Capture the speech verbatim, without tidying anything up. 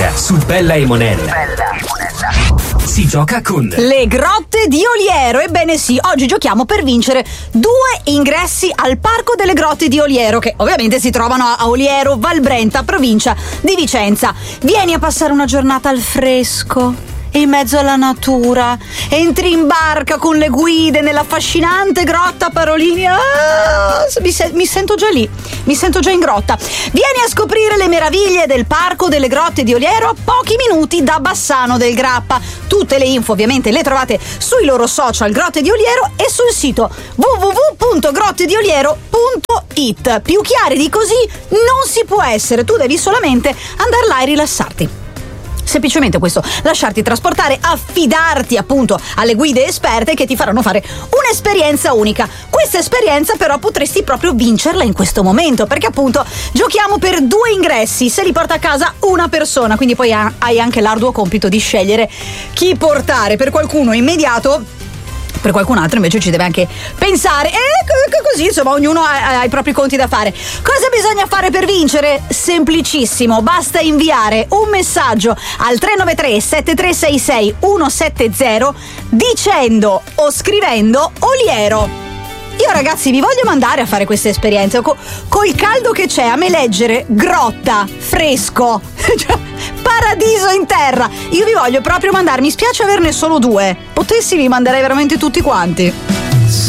Ora su Bella e Monella si gioca con le grotte di Oliero. Ebbene sì, oggi giochiamo per vincere due ingressi al Parco delle Grotte di Oliero, che ovviamente si trovano a Oliero, Valbrenta, provincia di Vicenza. Vieni a passare una giornata al fresco, in mezzo alla natura, entri in barca con le guide nell'affascinante grotta Parolini. Ah, mi, se- mi sento già lì, mi sento già in grotta. Vieni a scoprire le meraviglie del Parco delle Grotte di Oliero a pochi minuti da Bassano del Grappa. Tutte le info ovviamente le trovate sui loro social Grotte di Oliero e sul sito w w w punto grotte di oliero punto i t. Più chiari di così non si può essere, tu devi solamente andare là e rilassarti. Semplicemente questo, lasciarti trasportare, affidarti appunto alle guide esperte che ti faranno fare un'esperienza unica. Questa esperienza però potresti proprio vincerla in questo momento, perché appunto giochiamo per due ingressi, se li porta a casa una persona, quindi poi hai anche l'arduo compito di scegliere chi portare. Per qualcuno immediato, per qualcun altro invece ci deve anche pensare, e così insomma ognuno ha, ha i propri conti da fare. Cosa bisogna fare per vincere? Semplicissimo, basta inviare un messaggio al tre nove tre sette tre sei sei uno sette zero dicendo o scrivendo Oliero. Io ragazzi vi voglio mandare a fare queste esperienze. Co- col caldo che c'è, a me leggere grotta, fresco, paradiso in terra, io vi voglio proprio mandare. Mi spiace averne solo due, potessi vi manderei veramente tutti quanti.